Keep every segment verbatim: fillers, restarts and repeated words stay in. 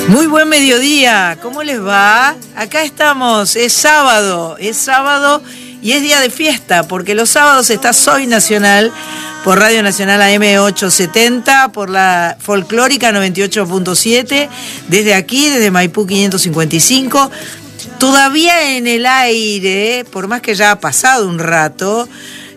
Muy buen mediodía, ¿cómo les va? Acá estamos, es sábado, es sábado y es día de fiesta, porque los sábados está Soy Nacional por Radio Nacional A M ochocientos setenta, por la Folclórica noventa y ocho punto siete, desde aquí, desde Maipú quinientos cincuenta y cinco, todavía en el aire, por más que ya ha pasado un rato,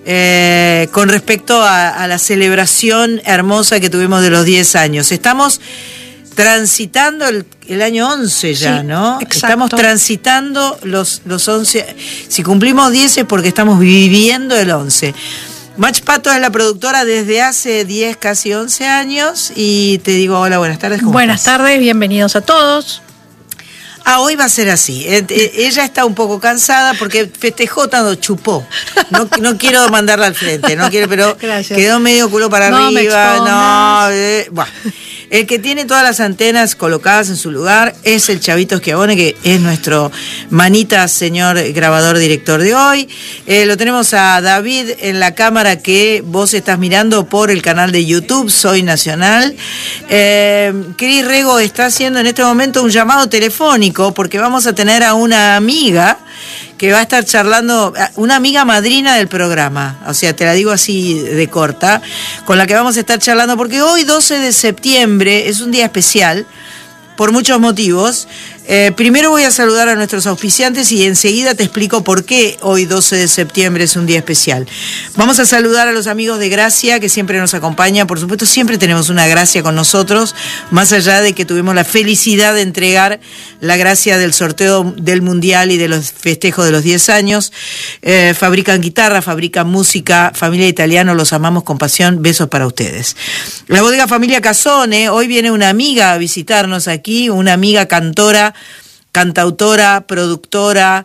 eh, con respecto a, a la celebración hermosa que tuvimos de los diez años. Estamos transitando el, el año once ya, sí, ¿no? Exacto. Estamos transitando los, los once. Si cumplimos diez es porque estamos viviendo el once. Mach Pato es la productora desde hace diez, casi once años. Y te digo, hola, buenas tardes. ¿Cómo buenas estás? tardes, bienvenidos a todos. Ah, hoy va a ser así. Ella está un poco cansada porque festejó tanto, chupó. No, no quiero mandarla al frente, no quiero, pero gracias. Quedó medio culo para no arriba. No, eh, bueno. El que tiene todas las antenas colocadas en su lugar es el Chavito Schiavone, que es nuestro manita señor grabador director de hoy. Eh, lo tenemos a David en la cámara que vos estás mirando por el canal de YouTube, Soy Nacional. Eh, Cris Rego está haciendo en este momento un llamado telefónico porque vamos a tener a una amiga que va a estar charlando, una amiga madrina del programa, o sea, te la digo así de corta, con la que vamos a estar charlando, porque hoy doce de septiembre es un día especial, por muchos motivos. Eh, primero voy a saludar a nuestros auspiciantes y enseguida te explico por qué hoy doce de septiembre es un día especial. Vamos a saludar a los amigos de Gracia que siempre nos acompañan. Por supuesto, siempre tenemos una Gracia con nosotros, más allá de que tuvimos la felicidad de entregar la gracia del sorteo del Mundial y de los festejos de los diez años. Eh, fabrican guitarra, fabrican música, familia Italiano, los amamos con pasión. Besos para ustedes. La bodega Familia Casone, hoy viene una amiga a visitarnos aquí, una amiga cantora, cantautora, productora,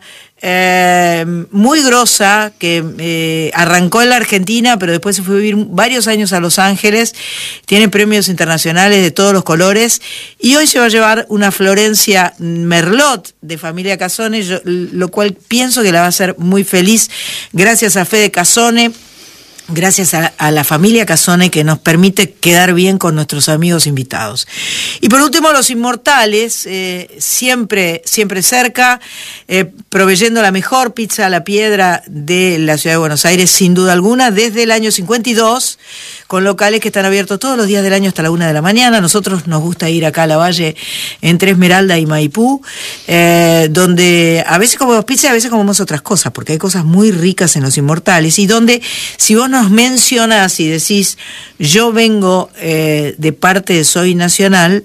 eh, muy grosa, que eh, arrancó en la Argentina, pero después se fue a vivir varios años a Los Ángeles, tiene premios internacionales de todos los colores, y hoy se va a llevar una Florencia Merlot de Familia Casone, yo, lo cual pienso que la va a hacer muy feliz, gracias a Fede Casone. Gracias a, a la familia Casone que nos permite quedar bien con nuestros amigos invitados. Y por último, Los Inmortales, eh, siempre, siempre cerca, eh, proveyendo la mejor pizza a la piedra de la ciudad de Buenos Aires, sin duda alguna, desde el año cincuenta y dos, con locales que están abiertos todos los días del año hasta la una de la mañana. Nosotros nos gusta ir acá a la Valle, entre Esmeralda y Maipú, eh, donde a veces comemos pizza y a veces comemos otras cosas, porque hay cosas muy ricas en Los Inmortales, y donde, si vos nos mencionás y decís, yo vengo eh, de parte de Soy Nacional,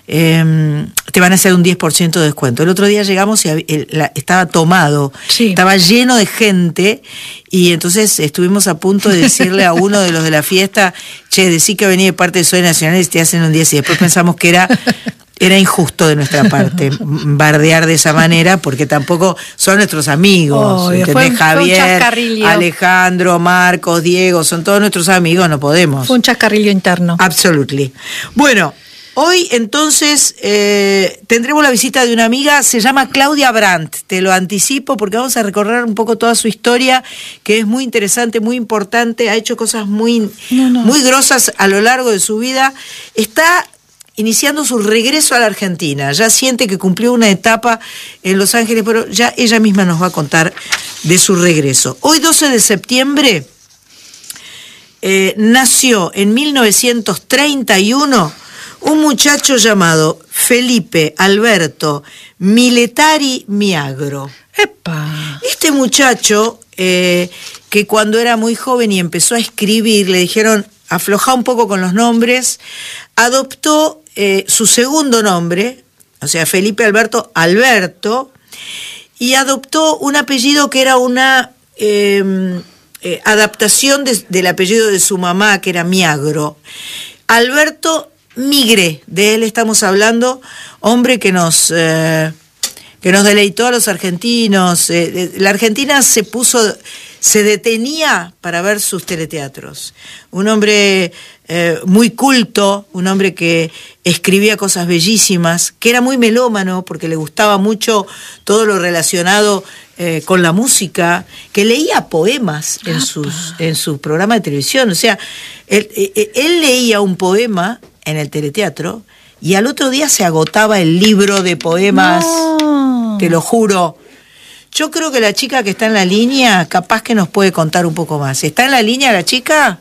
eh, te van a hacer un diez por ciento de descuento. El otro día llegamos y el, la, estaba tomado, sí. Estaba lleno de gente, y entonces estuvimos a punto de decirle a uno de los de la fiesta, che, decí que venía de parte de Soy Nacional y te hacen un diez, y después pensamos que era... Era injusto de nuestra parte bardear de esa manera, porque tampoco son nuestros amigos. Oh, ¿entendés? Un, Javier, Alejandro, Marcos, Diego, son todos nuestros amigos, no podemos. Fue un chascarrillo interno. Absolutely. Bueno, hoy entonces eh, tendremos la visita de una amiga, se llama Claudia Brandt, te lo anticipo porque vamos a recorrer un poco toda su historia, que es muy interesante, muy importante, ha hecho cosas muy, no, no. muy grosas a lo largo de su vida. Está iniciando su regreso a la Argentina, ya siente que cumplió una etapa en Los Ángeles, pero ya ella misma nos va a contar de su regreso. Hoy doce de septiembre eh, nació en mil novecientos treinta y uno un muchacho llamado Felipe Alberto Miletari Miagro. ¡Epa! Este muchacho, eh, que cuando era muy joven y empezó a escribir, le dijeron, aflojá un poco con los nombres, adoptó eh, su segundo nombre, o sea, Felipe Alberto Alberto, y adoptó un apellido que era una eh, eh, adaptación de, del apellido de su mamá, que era Miagro. Alberto Migré, de él estamos hablando, hombre que nos... Eh, que nos deleitó a los argentinos. Eh, la Argentina se puso, se detenía para ver sus teleteatros. Un hombre eh, muy culto, un hombre que escribía cosas bellísimas, que era muy melómano porque le gustaba mucho todo lo relacionado eh, con la música, que leía poemas en, sus, en su programa de televisión. O sea, él, él, él leía un poema en el teleteatro y al otro día se agotaba el libro de poemas, no. Te lo juro. Yo creo que la chica que está en la línea, capaz que nos puede contar un poco más. ¿Está en la línea la chica?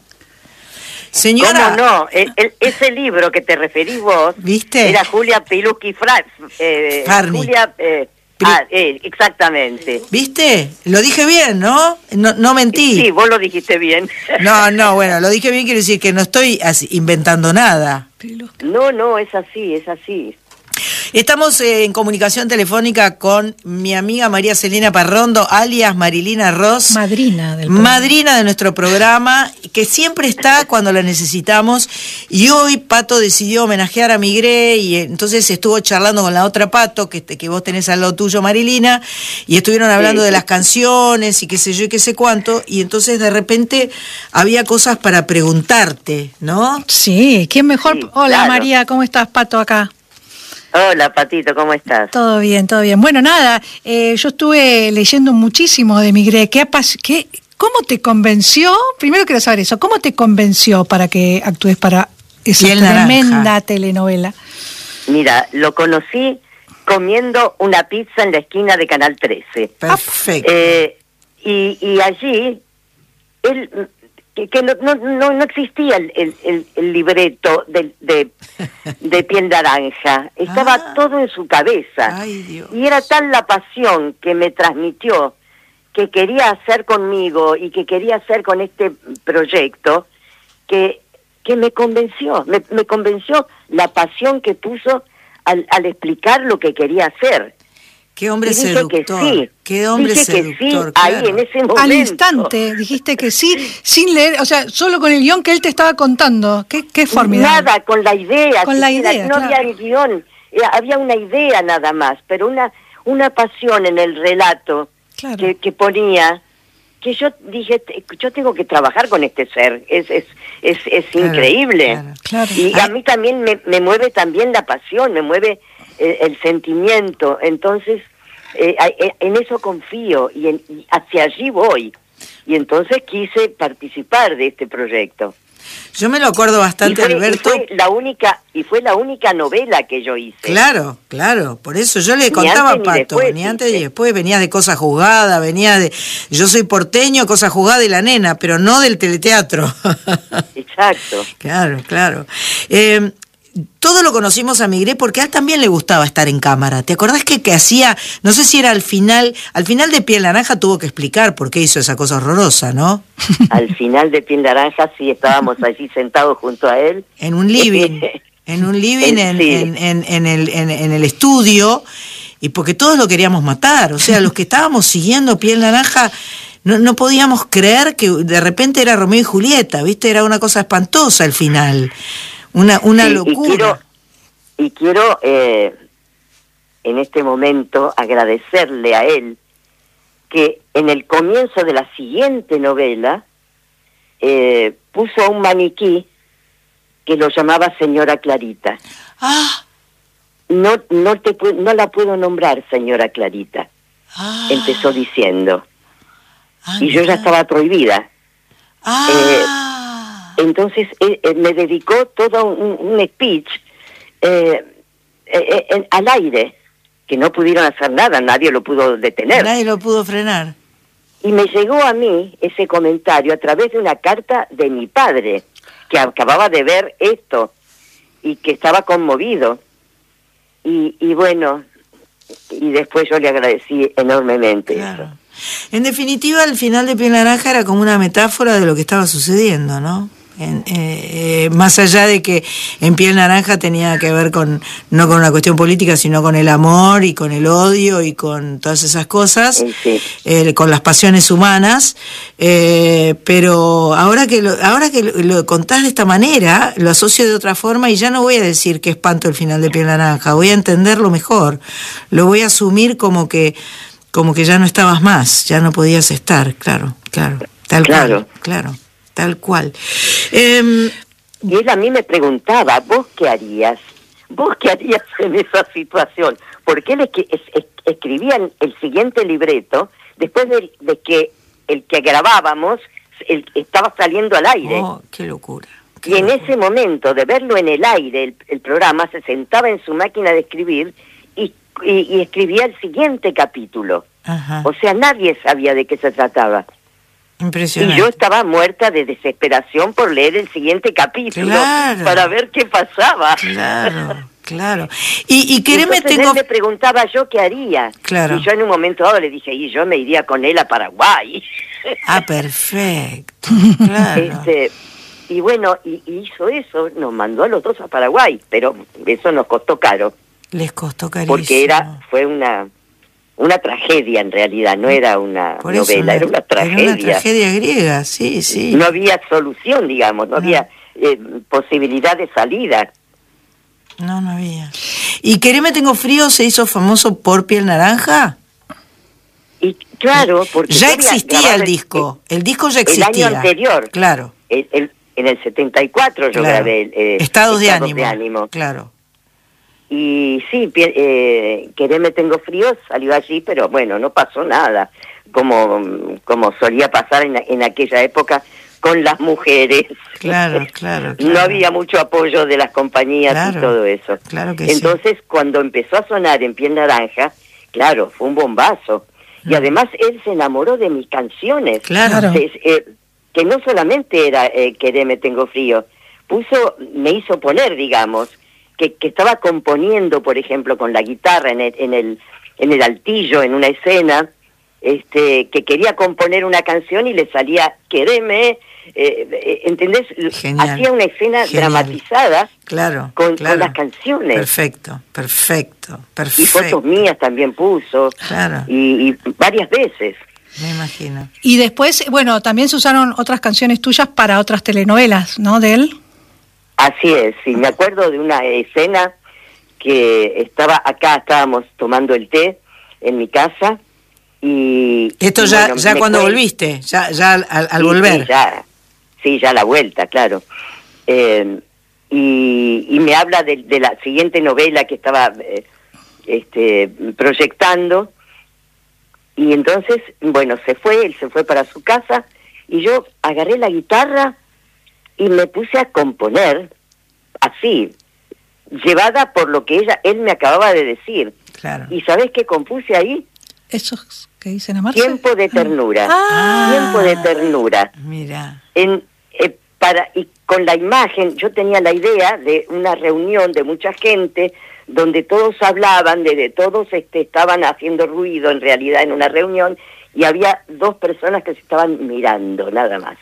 Señora. ¿Cómo no? El, el, ese libro que te referís vos, ¿viste? Era Julia Piluski Fra, eh, Julia... Eh, Ah, eh, exactamente. ¿Viste? Lo dije bien, ¿no? ¿no? No mentí. Sí, vos lo dijiste bien. No, no, bueno, lo dije bien, quiere decir que no estoy así, inventando nada. No, no, es así, es así. Estamos eh, en comunicación telefónica con mi amiga María Celina Parrondo, alias Marilina Ross. Madrina del programa. Madrina de nuestro programa, que siempre está cuando la necesitamos. Y hoy Pato decidió homenajear a Migré y entonces estuvo charlando con la otra Pato, que, que vos tenés al lado tuyo, Marilina, y estuvieron hablando sí. de las canciones y qué sé yo y qué sé cuánto, y entonces de repente había cosas para preguntarte, ¿no? Sí, ¿quién mejor? Sí, Hola claro. María, ¿cómo estás, Pato, acá? Hola, Patito, ¿cómo estás? Todo bien, todo bien. Bueno, nada, eh, yo estuve leyendo muchísimo de Migré. ¿Qué, qué, ¿Cómo te convenció? Primero quiero saber eso. ¿Cómo te convenció para que actúes para esa Piel tremenda naranja. telenovela? Mira, lo conocí comiendo una pizza en la esquina de Canal trece. Perfecto. Eh, y, y allí, él... que, que no, no, no, no existía el, el, el libreto de, de, de Piel Naranja, estaba ah, todo en su cabeza. Ay, Dios. Y era tal la pasión que me transmitió, que quería hacer conmigo y que quería hacer con este proyecto, que, que me convenció, me, me convenció la pasión que puso al, al explicar lo que quería hacer. Qué hombre y dije seductor, que sí. qué hombre dije seductor, que sí, claro. ahí en ese momento. Al instante dijiste que sí, sin leer, o sea, solo con el guión que él te estaba contando. Qué, qué formidable. Nada, con la idea. Con la idea, No claro. había el guión, eh, había una idea nada más, pero una una pasión en el relato claro. que, que ponía, que yo dije, yo tengo que trabajar con este ser, es es es, es claro, increíble. Claro, claro. Y a mí también me, me mueve también la pasión, me mueve eh, el sentimiento, entonces eh, eh, en eso confío y, en, y hacia allí voy. Y entonces quise participar de este proyecto. Yo me lo acuerdo bastante, y fue, Alberto. Y fue la única y fue la única novela que yo hice. Claro, claro. Por eso yo le ni contaba a Pato, ni, después, ni antes ni después. Venías de Cosa Juzgada, venía de... Yo soy porteño, Cosa Juzgada y La Nena, pero no del teleteatro. Exacto. Claro, claro. Eh, todo lo conocimos a Migré porque a él también le gustaba estar en cámara. ¿Te acordás que, que hacía, no sé si era al final, al final de Piel Naranja tuvo que explicar por qué hizo esa cosa horrorosa, ¿no? Al final de Piel Naranja sí estábamos allí sentados junto a él. En un living, en un living en, sí. en, en, en, el, en, en el estudio, y porque todos lo queríamos matar. O sea, los que estábamos siguiendo Piel Naranja... No, no podíamos creer que de repente era Romeo y Julieta, ¿viste? Era una cosa espantosa al final. Una, una sí, locura. Y quiero, y quiero eh, en este momento agradecerle a él que en el comienzo de la siguiente novela eh, puso a un maniquí que lo llamaba Señora Clarita. Ah. No, no, te, no la puedo nombrar Señora Clarita, Ah. empezó diciendo. Ah, y yo ya estaba prohibida. Ah. Eh, entonces eh, eh, me dedicó todo un, un speech eh, eh, eh, al aire, que no pudieron hacer nada, nadie lo pudo detener. Nadie lo pudo frenar. Y me llegó a mí ese comentario a través de una carta de mi padre, que acababa de ver esto y que estaba conmovido. Y, y bueno, y después yo le agradecí enormemente Claro. eso. En definitiva, el final de Piel Naranja era como una metáfora de lo que estaba sucediendo, ¿no? En, eh, eh, más allá de que en Piel Naranja tenía que ver con no con una cuestión política, sino con el amor y con el odio y con todas esas cosas, Sí, sí. eh, con las pasiones humanas, eh, pero ahora que lo, ahora que lo, lo contás de esta manera, lo asocio de otra forma y ya no voy a decir que espanto el final de Piel Naranja, voy a entenderlo mejor, lo voy a asumir como que como que ya no estabas más, ya no podías estar, claro, claro, tal Claro. cual, claro, tal cual. Eh, Y él a mí me preguntaba, ¿vos qué harías? ¿Vos qué harías en esa situación? Porque él es que es, es, escribía el siguiente libreto después de, de que el que grabábamos el, estaba saliendo al aire. oh, qué locura, Y en ese momento de verlo en el aire, el, el programa, se sentaba en su máquina de escribir y, y, y escribía el siguiente capítulo. Ajá. O sea, nadie sabía de qué se trataba. Impresionante. Y yo estaba muerta de desesperación por leer el siguiente capítulo, claro, para ver qué pasaba. Claro, claro. Y, y quereme, Entonces tengo... él me preguntaba yo qué haría. Claro. Y yo en un momento dado le dije, y yo me iría con él a Paraguay. Ah, perfecto. Claro. Este, y bueno, y, y hizo eso, nos mandó a los dos a Paraguay, pero eso nos costó caro. Les costó carísimo. Porque era, fue una... una tragedia en realidad, no era una Por novela, eso, era una tragedia. Era una tragedia griega, sí, sí. No había solución, digamos, no, no. había eh, posibilidad de salida. No, no había. ¿Y Quereme Tengo Frío se hizo famoso por Piel Naranja? Y claro, porque... Ya existía el disco, el, el disco ya existía. El año anterior. Claro. El, el, en el setenta y cuatro yo claro. grabé eh, Estados, de, Estados ánimo. de Ánimo. Claro. Y sí, eh, Quereme Tengo Frío salió allí, pero bueno, no pasó nada, como, como solía pasar en, en aquella época con las mujeres. Claro, claro, claro. No había mucho apoyo de las compañías, claro, y todo eso. Claro que Entonces, sí. Cuando empezó a sonar en Piel Naranja, claro, fue un bombazo. Mm. Y además él se enamoró de mis canciones. Claro. Es, eh, que no solamente era eh, Quereme Tengo Frío, puso, me hizo poner, digamos, Que, que estaba componiendo, por ejemplo, con la guitarra en el, en el en el altillo, en una escena, este, que quería componer una canción y le salía Quereme, eh, ¿entendés? Genial. Hacía una escena Genial. dramatizada, claro, con, claro. con las canciones. Perfecto, perfecto, perfecto. Y fotos mías también puso, claro. y, y varias veces. Me imagino. Y después, bueno, también se usaron otras canciones tuyas para otras telenovelas, ¿no? De él. Así es, sí, me acuerdo de una escena que estaba acá, estábamos tomando el té en mi casa y... Esto y ya bueno, ya cuando cuento, volviste, ya ya al, al sí, volver. Sí, ya, sí, ya la vuelta, claro. Eh, y, y me habla de, de la siguiente novela que estaba eh, este, proyectando, y entonces, bueno, se fue, él se fue para su casa y yo agarré la guitarra y me puse a componer así, llevada por lo que ella él me acababa de decir. Claro. ¿Y sabés qué compuse ahí? Esos que dicen amarse. Tiempo de ternura. Ah. Tiempo de ternura. Mira. En, eh, para, y con la imagen, yo tenía la idea de una reunión de mucha gente donde todos hablaban, de, de todos este, estaban haciendo ruido en realidad en una reunión, y había dos personas que se estaban mirando, nada más.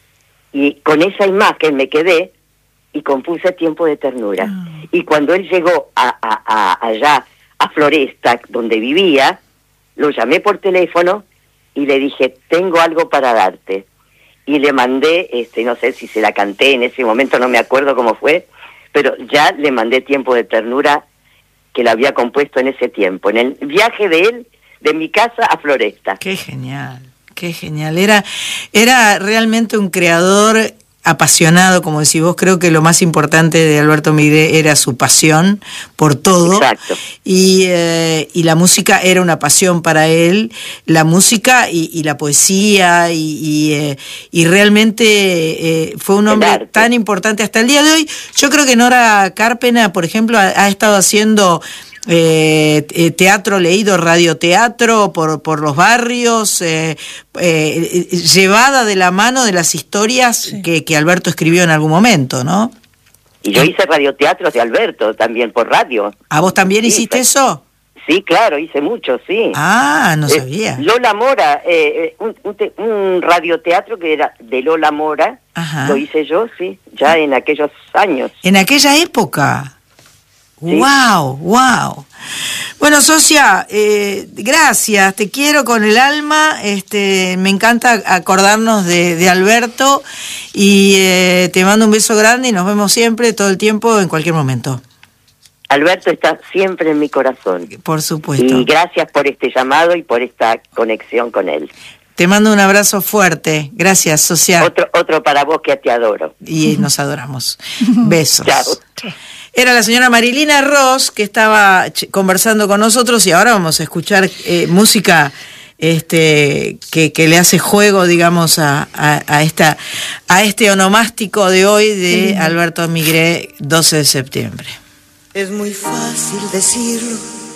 Y con esa imagen me quedé y compuse Tiempo de Ternura. Mm. Y cuando él llegó a, a, a, allá, a Floresta, donde vivía, lo llamé por teléfono y le dije, tengo algo para darte. Y le mandé, este, no sé si se la canté en ese momento, no me acuerdo cómo fue, pero ya le mandé Tiempo de Ternura, que la había compuesto en ese tiempo, en el viaje de él, de mi casa a Floresta. Qué genial. Qué genial, era, era realmente un creador apasionado, como decís vos. Creo que lo más importante de Alberto Migré era su pasión por todo. Exacto. Y, eh, y la música era una pasión para él, la música y, y la poesía, y, y, eh, y realmente eh, fue un hombre tan importante hasta el día de hoy. Yo creo que Nora Carpena, por ejemplo, ha, ha estado haciendo... Eh, teatro leído, radioteatro por, por los barrios, eh, eh, llevada de la mano de las historias sí. que, que Alberto escribió en algún momento, ¿no? Y yo hice radioteatros de Alberto también por radio. ¿A vos también sí, hiciste pues, eso? Sí, claro, hice mucho, sí. Ah, no eh, sabía. Lola Mora, eh, un, un, te, un radioteatro que era de Lola Mora, Ajá. Lo hice yo, sí, ya en aquellos años. En aquella época. Sí. Wow, wow. Bueno, socia, eh, gracias, te quiero con el alma, este, me encanta acordarnos de, de Alberto y eh, te mando un beso grande y nos vemos siempre, todo el tiempo, en cualquier momento. Alberto está siempre en mi corazón. Por supuesto. Y gracias por este llamado y por esta conexión con él. Te mando un abrazo fuerte, gracias, socia. Otro, otro para vos, que te adoro. Y nos adoramos. Besos. Chao. Era la señora Marilina Ross, que estaba conversando con nosotros, y ahora vamos a escuchar eh, música este, que, que le hace juego, digamos, a, a, a, esta, a este onomástico de hoy de Alberto Migré, doce de septiembre. Es muy fácil decirlo,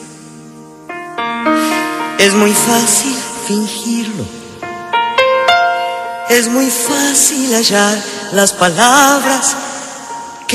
es muy fácil fingirlo, es muy fácil hallar las palabras